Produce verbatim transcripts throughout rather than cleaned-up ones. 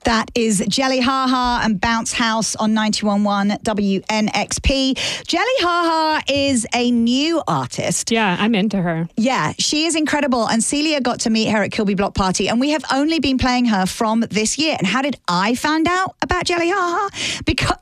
That is Jelly Ha Ha and Bounce House on ninety-one point one W N X P. Jelly Ha Ha is a new artist. Yeah, I'm into her. Yeah, she is incredible. And Celia got to meet her at Kilby Block Party, and we have only been playing her from this year. And how did I find out about Jelly Ha Ha? Because,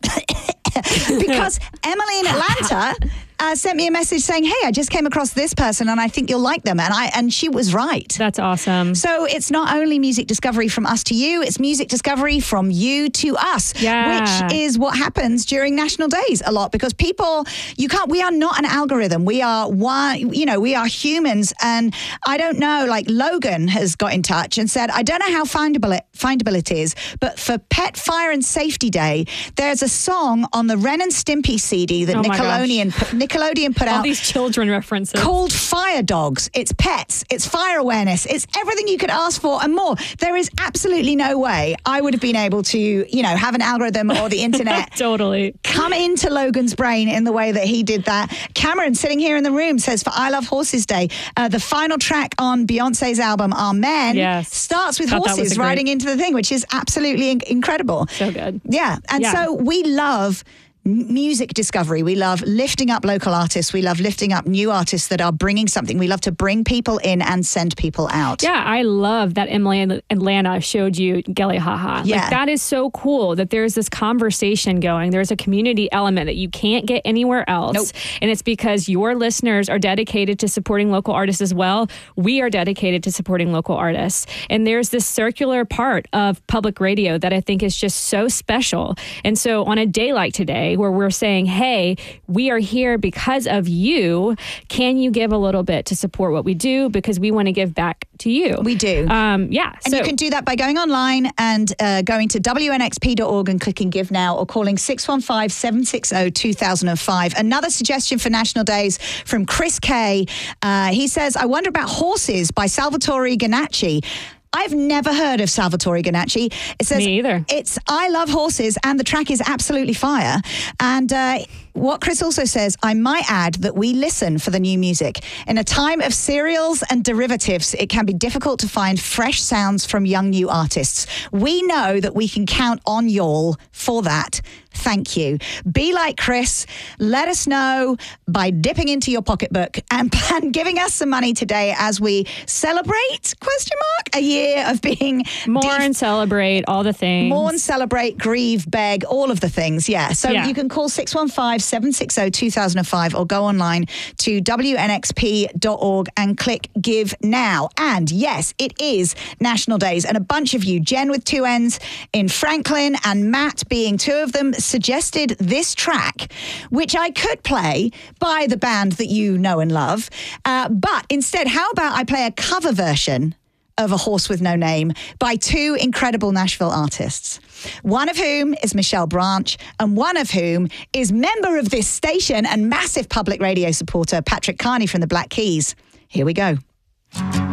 because Emily in Atlanta Uh, sent me a message saying, hey, I just came across this person and I think you'll like them. And I and she was right. That's awesome. So it's not only music discovery from us to you, it's music discovery from you to us, yeah. which is what happens during National Days a lot, because people, you can't, we are not an algorithm. We are one, you know, we are humans. And I don't know, like Logan has got in touch and said, I don't know how findable it, findable it is, but for Pet Fire and Safety Day, there's a song on the Ren and Stimpy C D that oh Nickelodeon Nickelodeon put All out. All these children references. Called Fire Dogs. It's pets. It's fire awareness. It's everything you could ask for and more. There is absolutely no way I would have been able to, you know, have an algorithm or the internet totally come into Logan's brain in the way that he did that. Cameron, sitting here in the room, says for I Love Horses Day, uh, the final track on Beyonce's album, Amen, yes. starts with Thought horses riding great... into the thing, which is absolutely in- incredible. So good. Yeah. And yeah. so we love music discovery. We love lifting up local artists. We love lifting up new artists that are bringing something. We love to bring people in and send people out. Yeah, I love that Emily in Atlanta showed you Jelly Ha Ha. Yeah. Like, that is so cool that there's this conversation going. There's a community element that you can't get anywhere else. Nope. And it's because your listeners are dedicated to supporting local artists as well. We are dedicated to supporting local artists. And there's this circular part of public radio that I think is just so special. And so on a day like today, where we're saying, hey, we are here because of you. Can you give a little bit to support what we do? Because we want to give back to you. We do. Um, yeah. And so, you can do that by going online and uh, going to W N X P dot org and clicking Give Now, or calling six one five, seven six zero, two thousand five. Another suggestion for National Days from Chris K. Uh, he says, I wonder about Horses by Salvatore Ganacci. I've never heard of Salvatore Ganacci. It says, me either. It's I Love Horses, and the track is absolutely fire. And uh, what Chris also says, I might add that we listen for the new music. In a time of serials and derivatives, it can be difficult to find fresh sounds from young new artists. We know that we can count on y'all for that. Thank you. Be like Chris. Let us know by dipping into your pocketbook and, and giving us some money today as we celebrate, question mark, a year of being... Mourn, def- celebrate, all the things. Mourn, celebrate, grieve, beg, all of the things, yeah. So yeah. you can call six one five, seven six zero, two thousand five or go online to W N X P dot org and click Give Now. And yes, it is National Days, and a bunch of you, Jen with two N's in Franklin and Matt being two of them, suggested this track, which I could play by the band that you know and love. Uh, but instead, how about I play a cover version of A Horse with No Name by two incredible Nashville artists, one of whom is Michelle Branch and one of whom is member of this station and massive public radio supporter, Patrick Carney from the Black Keys. Here we go.